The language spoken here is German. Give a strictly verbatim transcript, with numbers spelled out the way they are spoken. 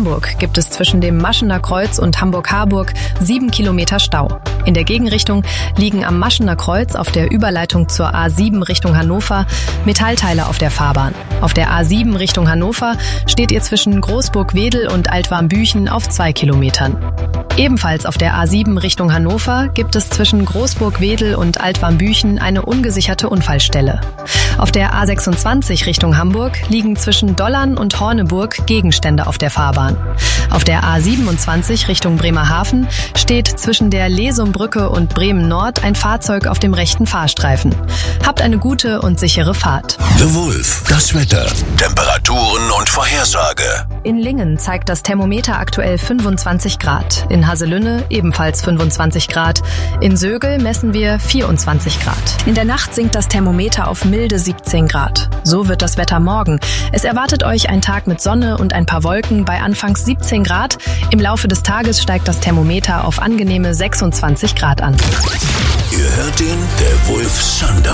Hamburg gibt es zwischen dem Maschener Kreuz und Hamburg-Harburg sieben Kilometer Stau. In der Gegenrichtung liegen am Maschener Kreuz auf der Überleitung zur A sieben Richtung Hannover Metallteile auf der Fahrbahn. Auf der A sieben Richtung Hannover steht ihr zwischen Großburg-Wedel und Altwarmbüchen auf zwei Kilometern. Ebenfalls auf der A sieben Richtung Hannover gibt es zwischen Großburg-Wedel und Altwarmbüchen eine ungesicherte Unfallstelle. Auf der A sechsundzwanzig Richtung Hamburg liegen zwischen Dollern und Horneburg Gegenstände auf der Fahrbahn. Auf der A siebenundzwanzig Richtung Bremerhaven steht zwischen der Lesumbrücke und Bremen Nord ein Fahrzeug auf dem rechten Fahrstreifen. Habt eine gute und sichere Fahrt. The Wolf, das Wetter, Temperaturen und Vorhersage. In Lingen zeigt das Thermometer aktuell fünfundzwanzig Grad. In Haselünne ebenfalls fünfundzwanzig Grad. In Sögel messen wir vierundzwanzig Grad. In der Nacht sinkt das Thermometer auf milde siebzehn Grad. So wird das Wetter morgen. Es erwartet euch ein Tag mit Sonne und ein paar Wolken bei anfangs siebzehn Grad. Im Laufe des Tages steigt das Thermometer auf angenehme sechsundzwanzig Grad an. Ihr hört ihn, der Wolf Sundown.